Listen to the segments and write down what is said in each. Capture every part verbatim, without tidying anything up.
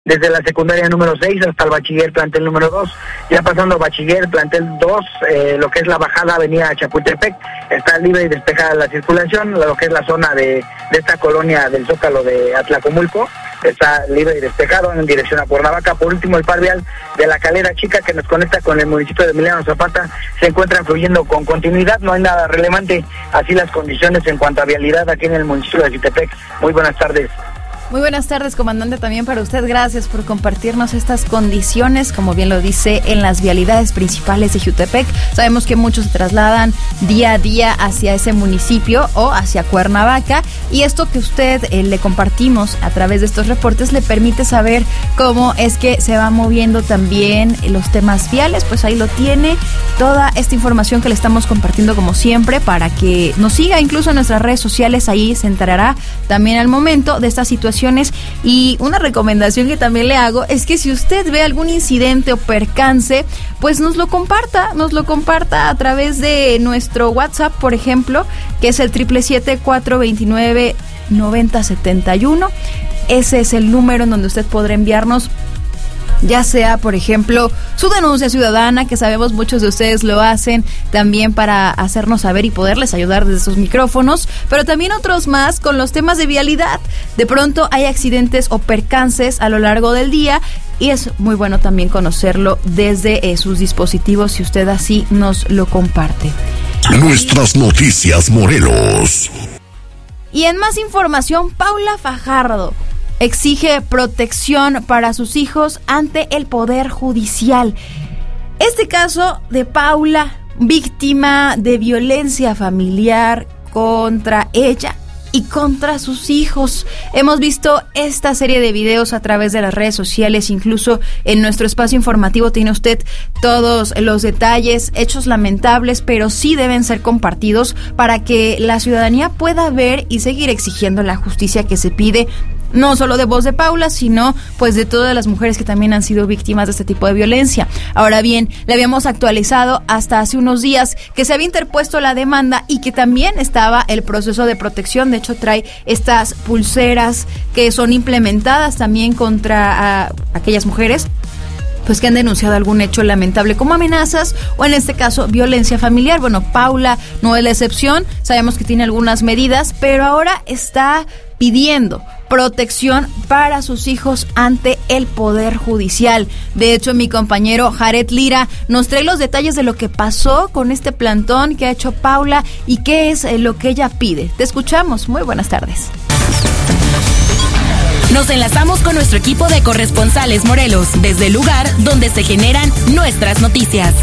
desde la secundaria número seis hasta el bachiller plantel número dos, ya pasando bachiller plantel dos, eh, lo que es la bajada avenida Chapultepec, está libre y despejada la circulación, lo que es la zona de, de esta colonia del Zócalo de Atlacomulco, está libre y despejado en dirección a Cuernavaca. Por último, el par vial de la Calera Chica, que nos conecta con el municipio de Emiliano Zapata, se encuentra fluyendo con continuidad, no hay nada relevante, así las condiciones en cuanto a vialidad aquí en el municipio de Jutepec. Muy buenas tardes. Muy buenas tardes, comandante, también para usted. Gracias por compartirnos estas condiciones, como bien lo dice, en las vialidades principales de Jutepec. Sabemos que muchos se trasladan día a día hacia ese municipio o hacia Cuernavaca, y esto que usted eh, le compartimos a través de estos reportes le permite saber cómo es que se va moviendo también los temas viales. Pues ahí lo tiene, toda esta información que le estamos compartiendo como siempre para que nos siga incluso en nuestras redes sociales. Ahí se enterará también al momento de esta situación. Y una recomendación que también le hago es que si usted ve algún incidente o percance, pues nos lo comparta, nos lo comparta a través de nuestro WhatsApp, por ejemplo, que es el siete siete siete, cuatro dos nueve, nueve cero siete uno. Ese es el número en donde usted podrá enviarnos, ya sea, por ejemplo, su denuncia ciudadana, que sabemos muchos de ustedes lo hacen también para hacernos saber y poderles ayudar desde sus micrófonos, pero también otros más con los temas de vialidad. De pronto hay accidentes o percances a lo largo del día y es muy bueno también conocerlo desde eh, sus dispositivos, si usted así nos lo comparte. Nuestras noticias, Morelos. Y en más información, Paula Fajardo exige protección para sus hijos ante el Poder Judicial. Este caso de Paula, víctima de violencia familiar contra ella y contra sus hijos. Hemos visto esta serie de videos a través de las redes sociales, incluso en nuestro espacio informativo tiene usted todos los detalles, hechos lamentables, pero sí deben ser compartidos para que la ciudadanía pueda ver y seguir exigiendo la justicia que se pide, no solo de voz de Paula, sino pues de todas las mujeres que también han sido víctimas de este tipo de violencia. Ahora bien, le habíamos actualizado hasta hace unos días que se había interpuesto la demanda y que también estaba el proceso de protección. De hecho, trae estas pulseras que son implementadas también contra a, aquellas mujeres pues que han denunciado algún hecho lamentable como amenazas o en este caso violencia familiar. Bueno, Paula no es la excepción, sabemos que tiene algunas medidas, pero ahora está pidiendo protección para sus hijos ante el Poder Judicial. De hecho, mi compañero Jared Lira nos trae los detalles de lo que pasó con este plantón que ha hecho Paula y qué es lo que ella pide. Te escuchamos. Muy buenas tardes. Nos enlazamos con nuestro equipo de corresponsales Morelos, desde el lugar donde se generan nuestras noticias.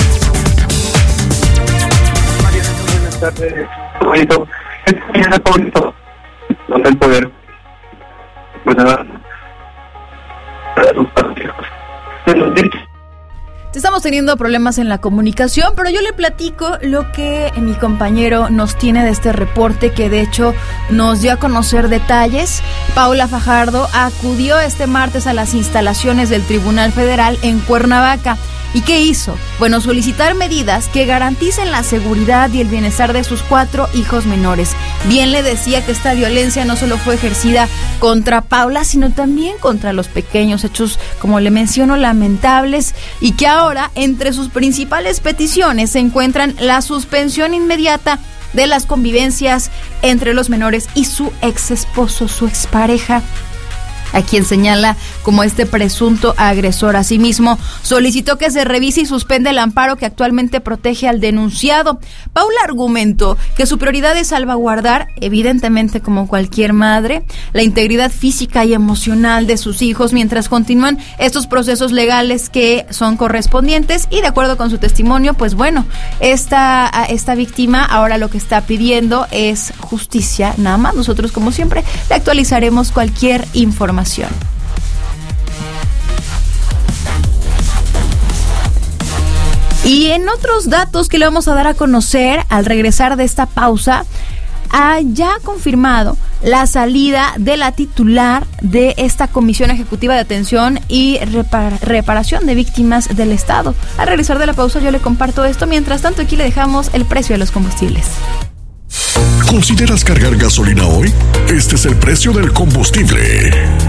Buenas tardes, bonito. Es bonito. Donde el poder, pues nada, para sus partidos. Estamos teniendo problemas en la comunicación, pero yo le platico lo que mi compañero nos tiene de este reporte, que de hecho nos dio a conocer detalles. Paula Fajardo acudió este martes a las instalaciones del Tribunal Federal en Cuernavaca. ¿Y qué hizo? Bueno, solicitar medidas que garanticen la seguridad y el bienestar de sus cuatro hijos menores. Bien le decía que esta violencia no solo fue ejercida contra Paula, sino también contra los pequeños, hechos, como le menciono, lamentables, y que ahora entre sus principales peticiones se encuentran la suspensión inmediata de las convivencias entre los menores y su ex esposo, su expareja, a quien señala como este presunto agresor. Asimismo, solicitó que se revise y suspenda el amparo que actualmente protege al denunciado. Paula argumentó que su prioridad es salvaguardar, evidentemente como cualquier madre, la integridad física y emocional de sus hijos mientras continúan estos procesos legales que son correspondientes, y de acuerdo con su testimonio, pues bueno, esta, esta víctima ahora lo que está pidiendo es justicia, nada más. Nosotros, como siempre, le actualizaremos cualquier información. Y en otros datos que le vamos a dar a conocer al regresar de esta pausa, ha ya confirmado la salida de la titular de esta Comisión Ejecutiva de Atención y Repar- Reparación de Víctimas del Estado. Al regresar de la pausa yo le comparto esto. Mientras tanto, aquí le dejamos el precio de los combustibles. ¿Consideras cargar gasolina hoy? Este es el precio del combustible.